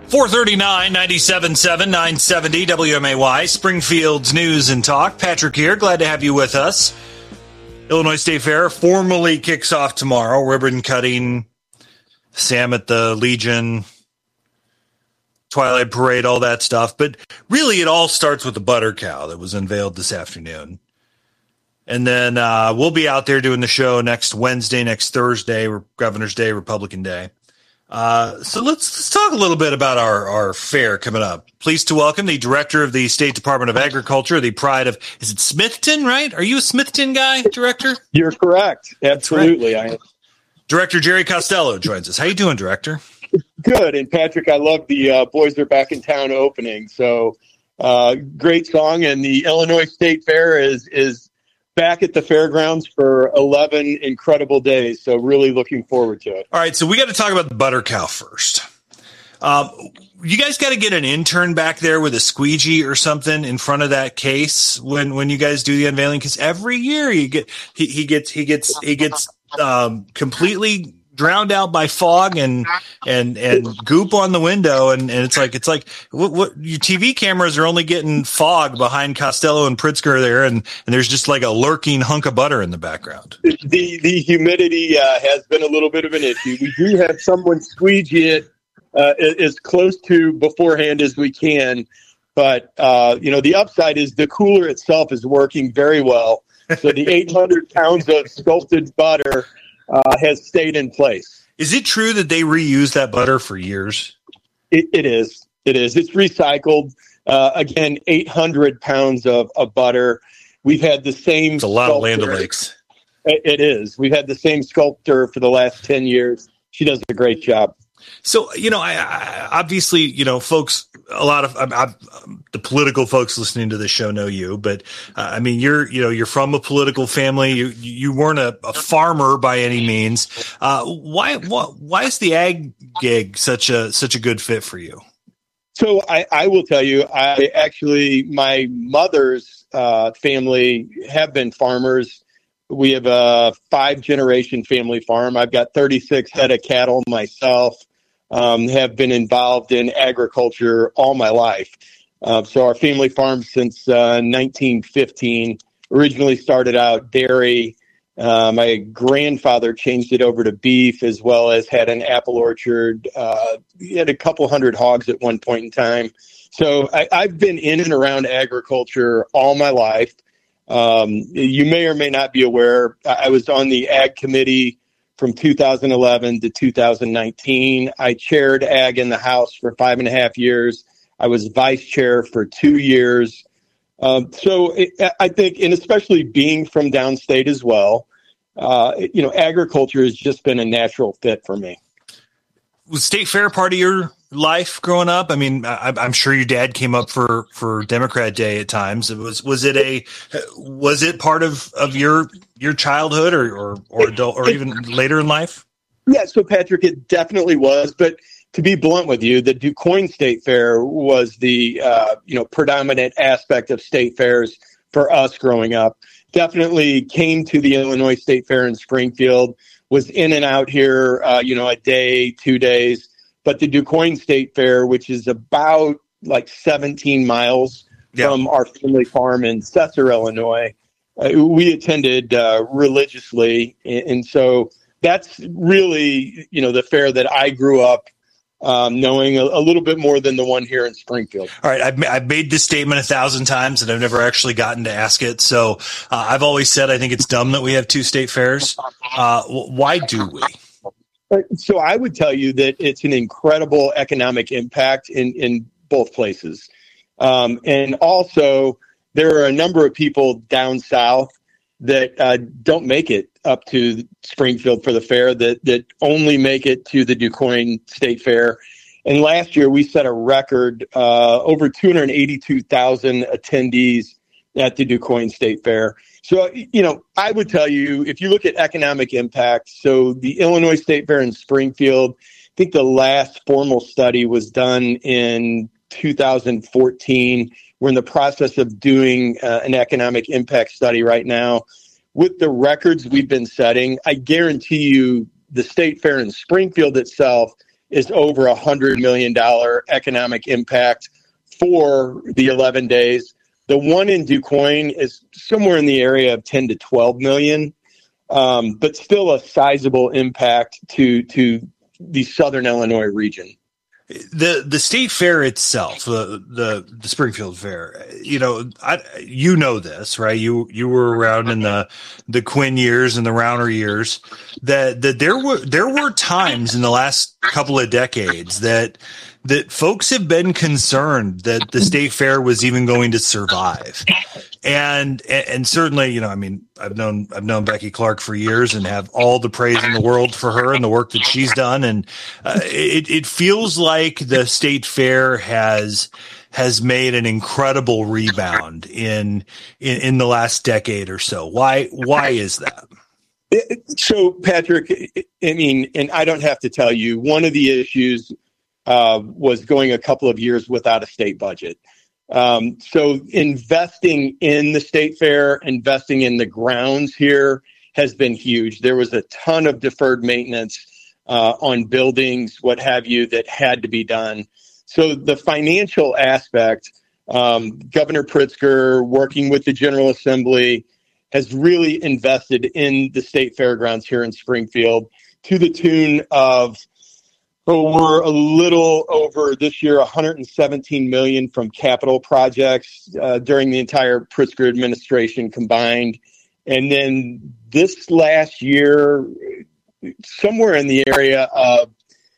439, 97.7, 970 WMAY, Springfield's News and Talk. Patrick here. Glad to have you with us. Illinois State Fair formally kicks off tomorrow. Ribbon cutting, Sam at the Legion, Twilight Parade, all that stuff. But really, it all starts with the butter cow that was unveiled this afternoon. And then we'll be out there doing the show next Wednesday, next Thursday, Governor's Day, Republican Day. So let's talk a little bit about our fair coming up. Pleased to welcome the director of the State Department of Agriculture, the pride of, is it Smithton, right? Are you a Smithton guy, director? You're correct. Absolutely. Right. I am. Director Jerry Costello joins us. How you doing, Director? Good. And Patrick, I love the Boys Are Back in Town opening. So great song. And the Illinois State Fair is back at the fairgrounds for 11 incredible days. So really looking forward to it. All right. So we got to talk about the butter cow first. You guys got to get an intern back there with a squeegee or something in front of that case when you guys do the unveiling. Cause every year he gets completely drowned out by fog and goop on the window. And it's like what your TV cameras are only getting fog behind Costello and Pritzker there. And there's just like a lurking hunk of butter in the background. The humidity has been a little bit of an issue. We do have someone squeegee it as close to beforehand as we can. But, the upside is the cooler itself is working very well. So the 800 pounds of sculpted butter has stayed in place. Is it true that they reuse that butter for years? It is. It's recycled. Again, 800 pounds of butter. We've had the same. It's a lot of Land O'Lakes. It is. We've had the same sculptor for the last 10 years. She does a great job. So, I obviously, folks, a lot of the political folks listening to this show know you, but you're from a political family. You weren't a farmer by any means. Why is the ag gig such a good fit for you? So I will tell you, my mother's family have been farmers. We have a 5-generation family farm. I've got 36 head of cattle myself. Have been involved in agriculture all my life. So our family farm since 1915 originally started out dairy. My grandfather changed it over to beef, as well as had an apple orchard. He had a couple hundred hogs at one point in time. So I've been in and around agriculture all my life. You may or may not be aware, I was on the ag committee from 2011 to 2019. I chaired ag in the House for 5.5 years. I was vice chair for 2 years. I think, and especially being from downstate as well, agriculture has just been a natural fit for me. Was State Fair part of your life growing up? I mean, I'm sure your dad came up for Democrat Day at times. Was it part of your childhood or adult or even later in life? Yeah, so Patrick, it definitely was. But to be blunt with you, the DuQuoin State Fair was the predominant aspect of state fairs for us growing up. Definitely came to the Illinois State Fair in Springfield. Was in and out here, a day, 2 days. But the DuQuoin State Fair, which is about like 17 miles from our family farm in Cesar, Illinois, we attended religiously. And so that's really, the fair that I grew up knowing a little bit more than the one here in Springfield. All right. I've made this statement 1,000 times and I've never actually gotten to ask it. So I've always said I think it's dumb that we have 2 state fairs. Why do we? So I would tell you that it's an incredible economic impact in both places. And also, there are a number of people down south that don't make it up to Springfield for the fair, that only make it to the DuQuoin State Fair. And last year, we set a record, over 282,000 attendees at the DuQuoin State Fair. So, I would tell you, if you look at economic impact, so the Illinois State Fair in Springfield, I think the last formal study was done in 2014. We're in the process of doing an economic impact study right now. With the records we've been setting, I guarantee you the State Fair in Springfield itself is over $100 million economic impact for the 11 days. The one in DuQuoin is somewhere in the area of 10 to 12 million, but still a sizable impact to the Southern Illinois region. The state fair itself, the Springfield Fair, you know this, right? You were around in the Quinn years and the Rauner years. That there were times in the last couple of decades that folks have been concerned that the state fair was even going to survive. And certainly, I've known Becky Clark for years and have all the praise in the world for her and the work that she's done. And it feels like the state fair has made an incredible rebound in the last decade or so. Why is that? So, Patrick, and I don't have to tell you, one of the issues was going a couple of years without a state budget. So investing in the state fair, investing in the grounds here has been huge. There was a ton of deferred maintenance on buildings, what have you, that had to be done. So the financial aspect, Governor Pritzker, working with the General Assembly, has really invested in the state fairgrounds here in Springfield to the tune of, we're a little over this year, $117 million from capital projects during the entire Pritzker administration combined. And then this last year, somewhere in the area of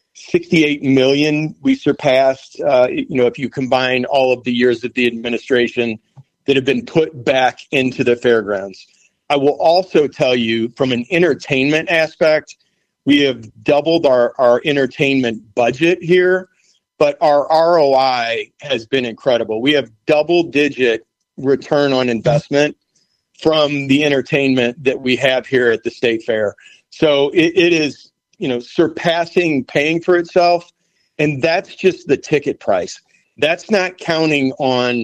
$68 million, we surpassed, if you combine all of the years of the administration that have been put back into the fairgrounds. I will also tell you from an entertainment aspect, we have doubled our entertainment budget here, but our ROI has been incredible. We have double-digit return on investment from the entertainment that we have here at the State Fair. So it is, surpassing paying for itself, and that's just the ticket price. That's not counting on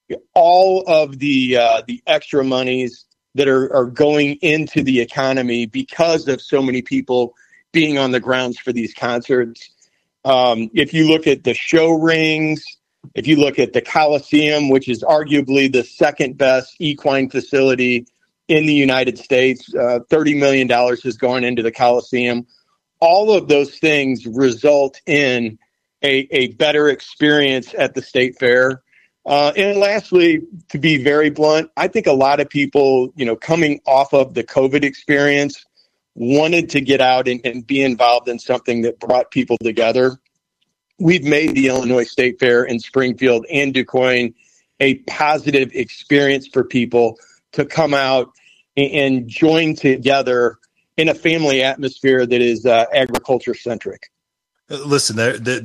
all of the extra monies that are going into the economy because of so many people being on the grounds for these concerts. If you look at the show rings, if you look at the Coliseum, which is arguably the second best equine facility in the United States, $30 million has gone into the Coliseum. All of those things result in a better experience at the State Fair. And lastly, to be very blunt, I think a lot of people, coming off of the COVID experience, wanted to get out and be involved in something that brought people together. We've made the Illinois State Fair in Springfield and DuQuoin a positive experience for people to come out and join together in a family atmosphere that is agriculture centric. Listen,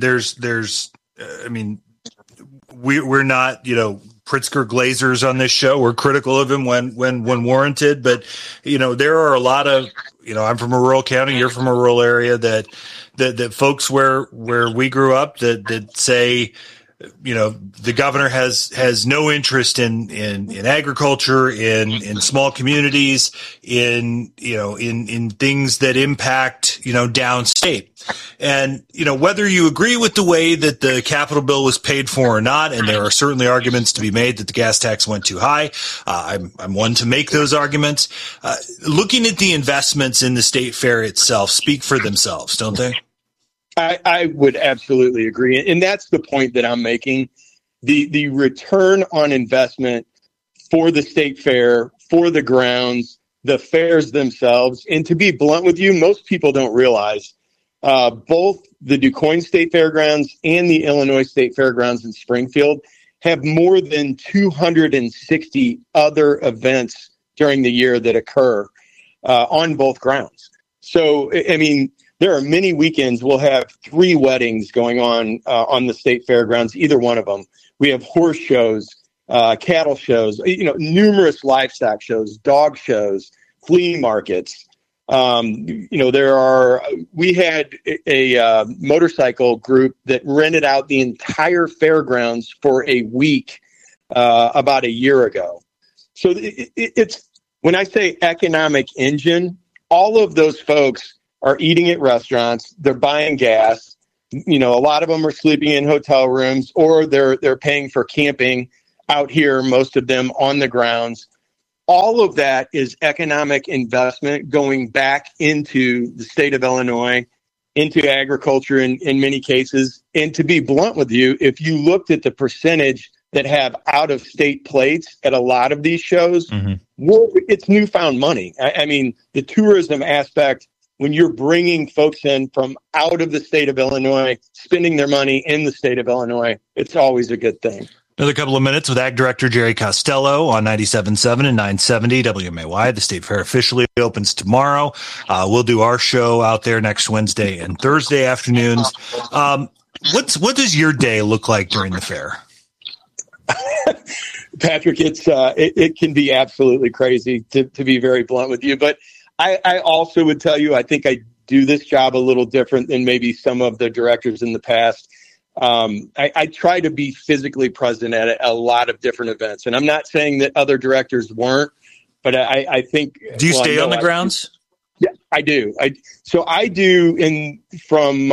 we're not, Pritzker Glazers on this show. We're critical of him when warranted, but there are a lot of, I'm from a rural county, you're from a rural area that folks where we grew up that say, the governor has no interest in agriculture, in small communities, in things that impact, downstate. And, whether you agree with the way that the Capitol bill was paid for or not, and there are certainly arguments to be made that the gas tax went too high. I'm one to make those arguments. Looking at the investments in the state fair itself speak for themselves, don't they? I would absolutely agree. And that's the point that I'm making. The return on investment for the state fair, for the grounds, the fairs themselves. And to be blunt with you, most people don't realize both the DuQuoin State Fairgrounds and the Illinois State Fairgrounds in Springfield have more than 260 other events during the year that occur on both grounds. So, there are many weekends we'll have 3 weddings going on the state fairgrounds, either one of them. We have horse shows, cattle shows, numerous livestock shows, dog shows, flea markets. We had a motorcycle group that rented out the entire fairgrounds for a week about a year ago. So it's when I say economic engine, all of those folks are eating at restaurants, they're buying gas, A lot of them are sleeping in hotel rooms, or they're paying for camping out here, most of them on the grounds. All of that is economic investment going back into the state of Illinois, into agriculture in many cases. And to be blunt with you, if you looked at the percentage that have out-of-state plates at a lot of these shows, it's newfound money. I mean, the tourism aspect, when you're bringing folks in from out of the state of Illinois, spending their money in the state of Illinois, it's always a good thing. Another couple of minutes with Ag Director Jerry Costello on 97.7 and 970 WMAY. The State Fair officially opens tomorrow. We'll do our show out there next Wednesday and Thursday afternoons. What does your day look like during the fair? Patrick, it can be absolutely crazy, to be very blunt with you. But I also would tell you, I think I do this job a little different than maybe some of the directors in the past. I try to be physically present at a lot of different events. And I'm not saying that other directors weren't, but I think... Do you stay on the grounds? Yeah, I do. So I do from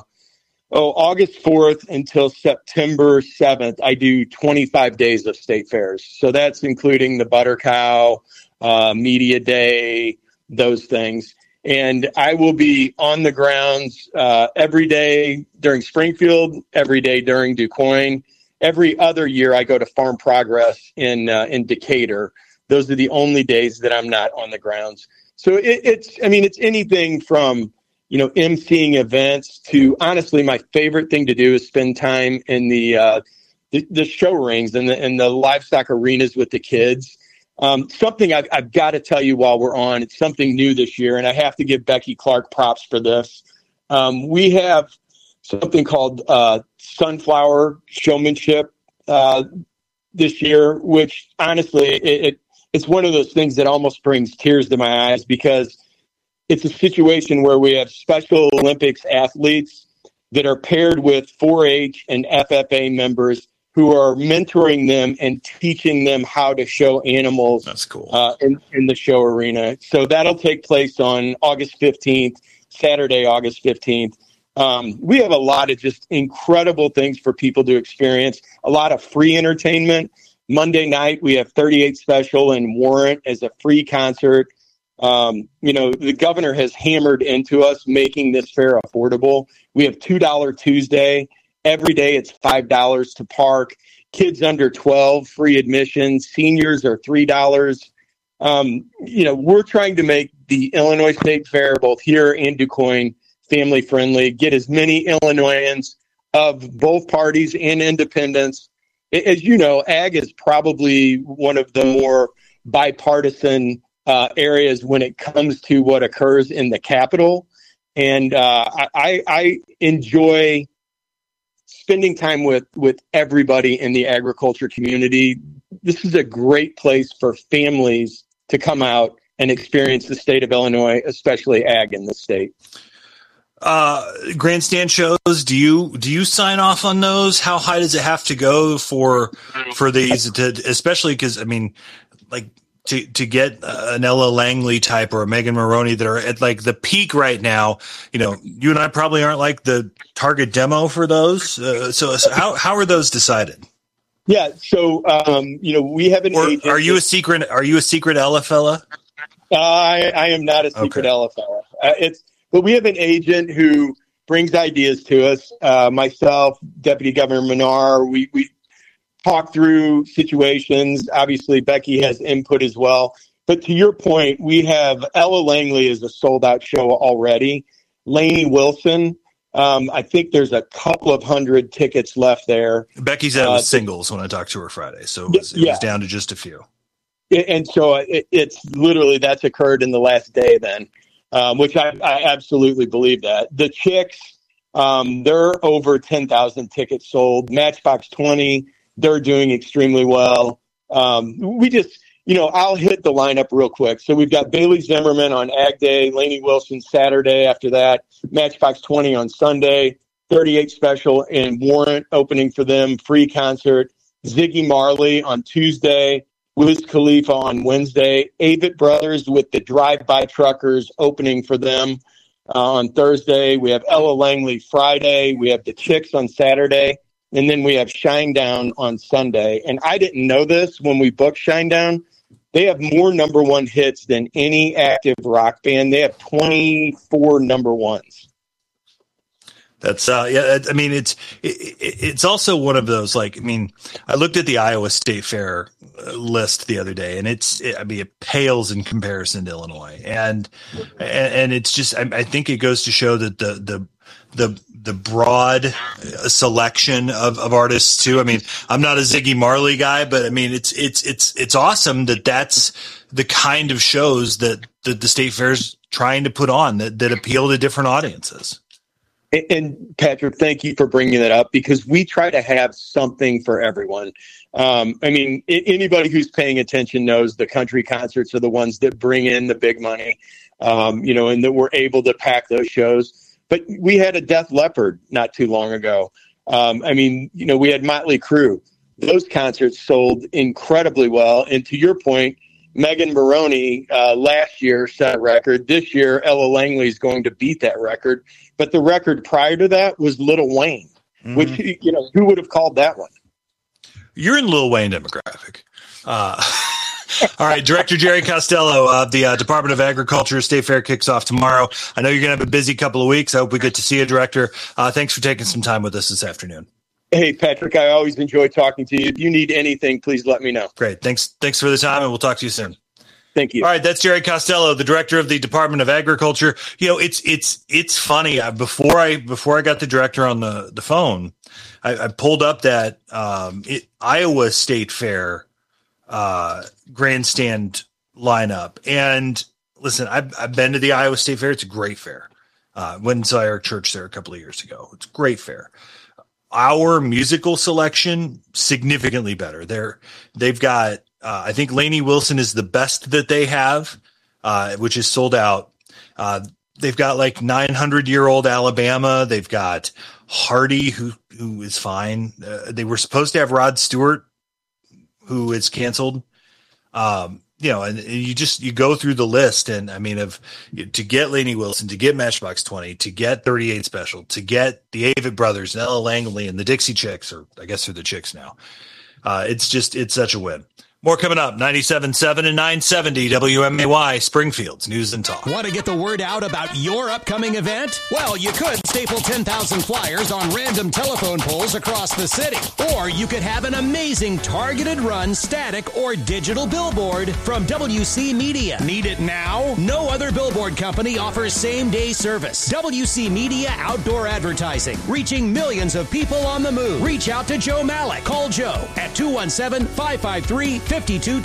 August 4th until September 7th, I do 25 days of state fairs. So that's including the Butter Cow, Media Day, those things. And I will be on the grounds every day during Springfield, every day during DuQuoin. Every other year I go to Farm Progress in Decatur. Those are the only days that I'm not on the grounds. So it's anything from, emceeing events to, honestly, my favorite thing to do is spend time in the show rings and the livestock arenas with the kids. Something I've got to tell you while we're on, it's something new this year, and I have to give Becky Clark props for this. We have something called Sunflower Showmanship this year, which honestly, it's one of those things that almost brings tears to my eyes, because it's a situation where we have Special Olympics athletes that are paired with 4-H and FFA members who are mentoring them and teaching them how to show animals. That's cool. In the show arena. So that'll take place on August 15th, Saturday, August 15th. We have a lot of just incredible things for people to experience, a lot of free entertainment. Monday night, we have 38 Special and Warrant as a free concert. The governor has hammered into us making this fair affordable. We have $2 Tuesday. Every day it's $5 to park. Kids under 12, free admission. Seniors are $3. We're trying to make the Illinois State Fair, both here and DuQuoin, family friendly. Get as many Illinoisans of both parties and independents. As you know, ag is probably one of the more bipartisan areas when it comes to what occurs in the Capitol. And I enjoy spending time with everybody in the agriculture community. This is a great place for families to come out and experience the state of Illinois, especially ag in the state. Grandstand shows, do you sign off on those? How high does it have to go for these, especially because, to get an Ella Langley type or a Megan Maroney that are at like the peak right now, you and I probably aren't like the target demo for those. So how are those decided? Yeah. So, we have an agent. Are you a secret Ella fella? I am not a secret Ella fella. But we have an agent who brings ideas to us. Myself, Deputy Governor Menard, we talk through situations. Obviously, Becky has input as well. But to your point, we have Ella Langley is a sold-out show already. Lainey Wilson, I think there's a couple of hundred tickets left there. Becky said it was singles when I talked to her Friday, so it was down to just a few. And so it's literally that's occurred in the last day then, which I absolutely believe that. The Chicks, they're over 10,000 tickets sold. Matchbox 20, they're doing extremely well. We just, I'll hit the lineup real quick. So we've got Bailey Zimmerman on Ag Day, Lainey Wilson Saturday after that, Matchbox 20 on Sunday, 38 Special and Warrant opening for them, free concert, Ziggy Marley on Tuesday, Wiz Khalifa on Wednesday, Avett Brothers with the Drive-By Truckers opening for them on Thursday. We have Ella Langley Friday. We have the Chicks on Saturday. And then we have Shinedown on Sunday. And I didn't know this when we booked Shinedown. They have more number one hits than any active rock band. They have 24 number ones. That's yeah. I mean, it's also one of those, like, I mean, I looked at the Iowa State Fair list the other day, and it pales in comparison to Illinois, and it's just, I think it goes to show that the broad selection of artists too. I mean, I'm not a Ziggy Marley guy, but I mean, it's awesome that that's the kind of shows that the State Fair's trying to put on that appeal to different audiences. And Patrick, thank you for bringing that up, because we try to have something for everyone. I mean, anybody who's paying attention knows the country concerts are the ones that bring in the big money, and that we're able to pack those shows. But we had a Def Leppard not too long ago. I mean, we had Motley Crue. Those concerts sold incredibly well. And to your point, Megan Moroney last year set a record. This year, Ella Langley is going to beat that record. But the record prior to that was Lil Wayne, which, who would have called that one? You're in Lil Wayne demographic. All right, Director Jerry Costello of the Department of Agriculture. State Fair kicks off tomorrow. I know you're going to have a busy couple of weeks. I hope we get to see you, Director. Thanks for taking some time with us this afternoon. Hey, Patrick, I always enjoy talking to you. If you need anything, please let me know. Great. Thanks for the time, and we'll talk to you soon. Thank you. All right, that's Jerry Costello, the Director of the Department of Agriculture. It's funny. Before I got the director on the phone, I pulled up that Iowa State Fair grandstand lineup. And listen, I've been to the Iowa State Fair. It's a great fair. Went and saw Eric Church there a couple of years ago. It's a great fair. Our musical selection, significantly better. They've got, I think Lainey Wilson is the best that they have, which is sold out. They've got like 900-year-old Alabama. They've got Hardy, who is fine. They were supposed to have Rod Stewart, who is canceled. And you go through the list, and I mean, to get Lainey Wilson, to get Matchbox 20, to get 38 Special, to get the Avett Brothers and Ella Langley and the Dixie Chicks, or I guess they're the Chicks now. It's such a win. More coming up, 97.7 and 970 WMAY, Springfield's News and Talk. Want to get the word out about your upcoming event? Well, you could staple 10,000 flyers on random telephone poles across the city. Or you could have an amazing targeted run, static, or digital billboard from WC Media. Need it now? No other billboard company offers same-day service. WC Media Outdoor Advertising, reaching millions of people on the move. Reach out to Joe Malik. Call Joe at 217-553-5223.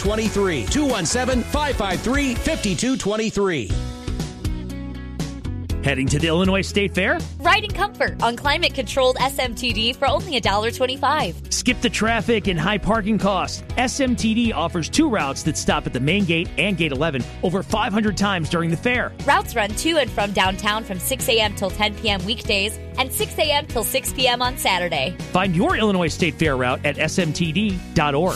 217-553-5223. Heading to the Illinois State Fair? Ride in comfort on climate-controlled SMTD for only $1.25. Skip the traffic and high parking costs. SMTD offers 2 routes that stop at the main gate and Gate 11 over 500 times during the fair. Routes run to and from downtown from 6 a.m. till 10 p.m. weekdays and 6 a.m. till 6 p.m. on Saturday. Find your Illinois State Fair route at smtd.org.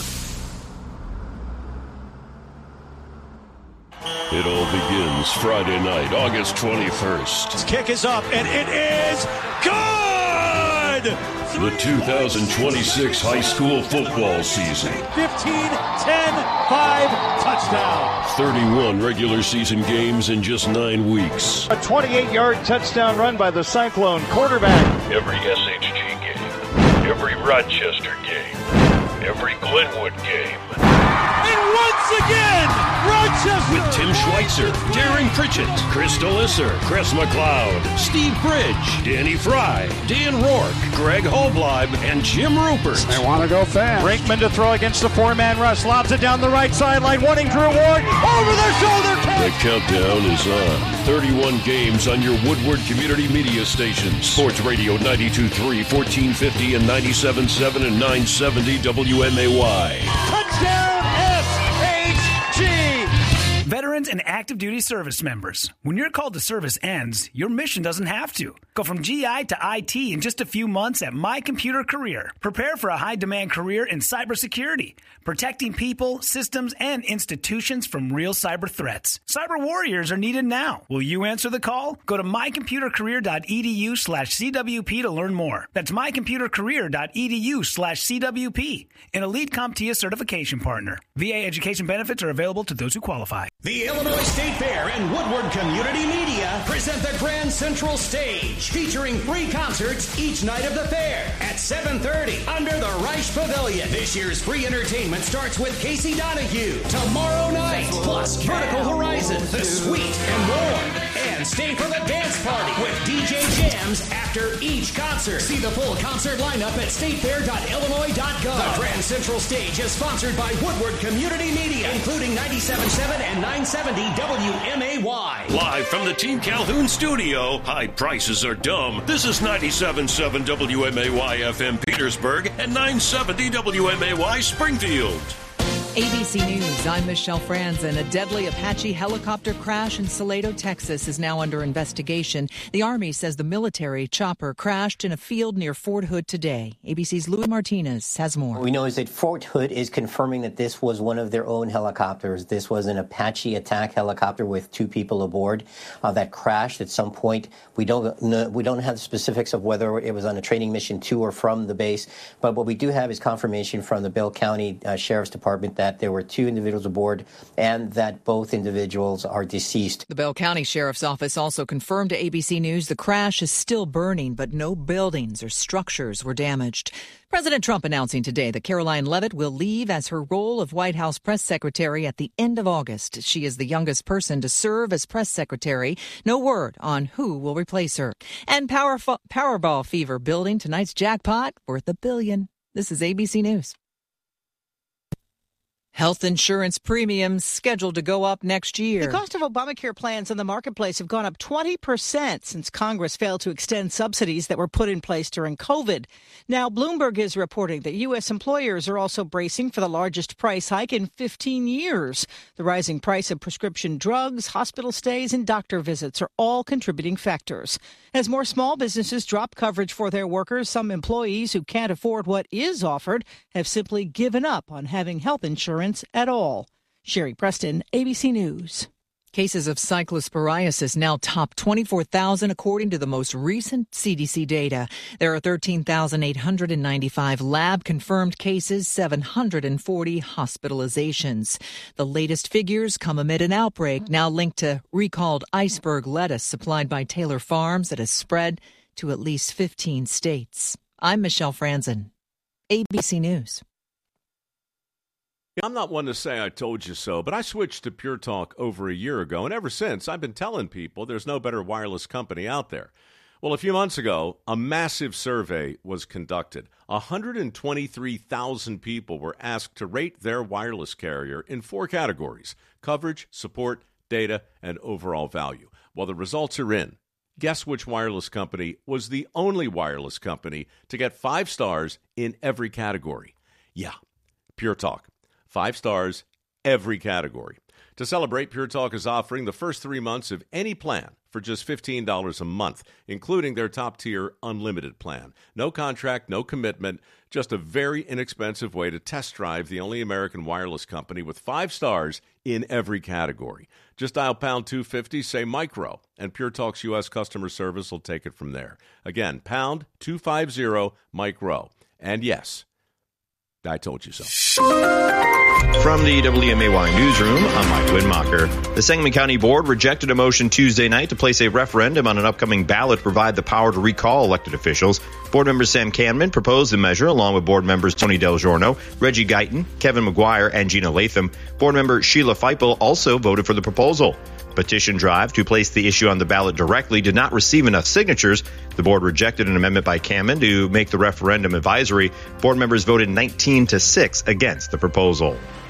It all begins Friday night, August 21st. This kick is up, and it is good! The 2026 high school football season. 15-10-5 touchdown. 31 regular season games in just 9 weeks. A 28-yard touchdown run by the Cyclone quarterback. Every SHG game, every Rochester game, every Glenwood game. And once again, Rochester! With Tim Schweitzer, Darren Pritchett, Crystal Isser, Chris McLeod, Steve Bridge, Danny Fry, Dan Rourke, Greg Hobleib, and Jim Rupert. They want to go fast. Brinkman to throw against the 4-man rush. Lobs it down the right sideline, wanting Drew Ward. Over their shoulder catch! The countdown is on. 31 games on your Woodward Community Media stations. Sports Radio 92.3, 1450, and 97.7 and 970 WMAY. Touchdown! SHG! Veterans veterans and active duty service members. When your call to service ends, your mission doesn't have to. Go from GI to IT in just a few months at My Computer Career. Prepare for a high-demand career in cybersecurity, protecting people, systems, and institutions from real cyber threats. Cyber warriors are needed now. Will you answer the call? Go to mycomputercareer.edu/CWP to learn more. That's mycomputercareer.edu/CWP, an elite CompTIA certification partner. VA education benefits are available to those who qualify. The Illinois State Fair and Woodward Community Media present the Grand Central Stage, featuring 3 concerts each night of the fair at 7:30 under the Reich Pavilion. This year's free entertainment starts with Casey Donahue tomorrow night, plus Vertical Horizon, The Sweet, and more. And stay for the dance party with DJ Jams after each concert. See the full concert lineup at statefair.illinois.gov. The Grand Central Stage is sponsored by Woodward Community Media, including 97.7 and 970 WMAY. Live from the Team Calhoun studio, high prices are dumb. This is 97.7 WMAY FM Petersburg and 970 WMAY Springfield. ABC News, I'm Michelle Franzen. A deadly Apache helicopter crash in Salado, Texas is now under investigation. The Army says the military chopper crashed in a field near Fort Hood today. ABC's Louis Martinez has more. We know is that Fort Hood is confirming that this was one of their own helicopters. This was an Apache attack helicopter with 2 people aboard that crashed at some point. We don't have the specifics of whether it was on a training mission to or from the base, but what we do have is confirmation from the Bell County Sheriff's Department that there were 2 individuals aboard and that both individuals are deceased. The Bell County Sheriff's Office also confirmed to ABC News the crash is still burning, but no buildings or structures were damaged. President Trump announcing today that Caroline Leavitt will leave as her role of White House press secretary at the end of August. She is the youngest person to serve as press secretary. No word on who will replace her. And Powerball fever building. Tonight's jackpot worth $1 billion. This is ABC News. Health insurance premiums scheduled to go up next year. The cost of Obamacare plans in the marketplace have gone up 20% since Congress failed to extend subsidies that were put in place during COVID. Now, Bloomberg is reporting that U.S. employers are also bracing for the largest price hike in 15 years. The rising price of prescription drugs, hospital stays, and doctor visits are all contributing factors. As more small businesses drop coverage for their workers, some employees who can't afford what is offered have simply given up on having health insurance at all. Sherry Preston, ABC News. Cases of cyclosporiasis now top 24,000 according to the most recent CDC data. There are 13,895 lab-confirmed cases, 740 hospitalizations. The latest figures come amid an outbreak now linked to recalled iceberg lettuce supplied by Taylor Farms that has spread to at least 15 states. I'm Michelle Franzen, ABC News. I'm not one to say I told you so, but I switched to Pure Talk over a year ago, and ever since, I've been telling people there's no better wireless company out there. Well, a few months ago, a massive survey was conducted. 123,000 people were asked to rate their wireless carrier in 4 categories: coverage, support, data, and overall value. Well, the results are in. Guess which wireless company was the only wireless company to get 5 stars in every category? Yeah, Pure Talk. 5 stars, every category. To celebrate, Pure Talk is offering the first 3 months of any plan for just $15 a month, including their top-tier unlimited plan. No contract, no commitment, just a very inexpensive way to test drive the only American wireless company with 5 stars in every category. Just dial pound 250, say micro, and Pure Talk's U.S. customer service will take it from there. Again, pound 250 micro. And yes, I told you so. From the WMAY newsroom, I'm Mike Winmacher. The Sangamon County Board rejected a motion Tuesday night to place a referendum on an upcoming ballot to provide the power to recall elected officials. Board member Sam Canman proposed the measure along with board members Tony Del Giorno, Reggie Guyton, Kevin McGuire, and Gina Latham. Board member Sheila Feipel also voted for the proposal. Petition drive to place the issue on the ballot directly did not receive enough signatures. The board rejected an amendment by Canman to make the referendum advisory. Board members voted 19-6 against the proposal.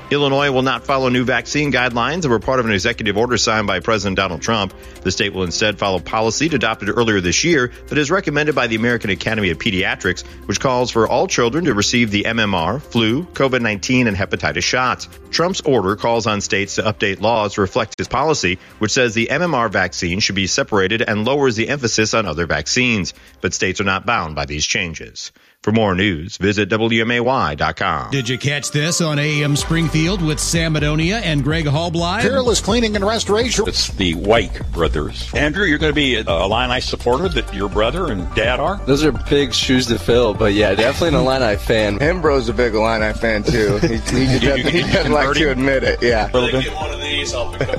Illinois will not follow new vaccine guidelines that were part of an executive order signed by President Donald Trump. The state will instead follow policy adopted earlier this year that is recommended by the American Academy of Pediatrics, which calls for all children to receive the MMR, flu, COVID-19, and hepatitis shots. Trump's order calls on states to update laws to reflect his policy, which says the MMR vaccine should be separated and lowers the emphasis on other vaccines. But states are not bound by these changes. For more news, visit WMAY.com. Did you catch this on AM Springfield with Sam Madonia and Greg Hallbline? Peerless Cleaning and Restoration. It's the White brothers. Andrew, you're going to be a Illini supporter that your brother and dad are? Those are big shoes to fill, but yeah, definitely an Illini fan. Hembro's a big Illini fan, too. He doesn't like to admit it, yeah. Get one of these.